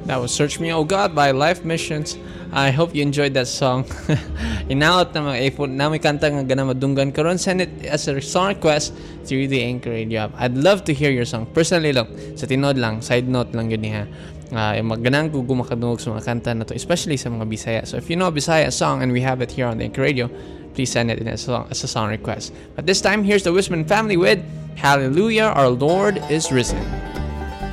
That was Search Me, Oh God by Life Missions. I hope you enjoyed that song. Inaot na mga effort na may kanta nga gana madunggan karon, send it as a song request through the Anchor Radio app. I'd love to hear your song. Personally lang, sa tinod lang, side note lang yun niya. Magganang ko gumakadungog sa mga kanta na to, especially sa mga Bisaya. So if you know a Bisaya song and we have it here on the Anchor Radio, please send it in as a song request. But this time, here's the Wisman family with Hallelujah, Our Lord is Risen.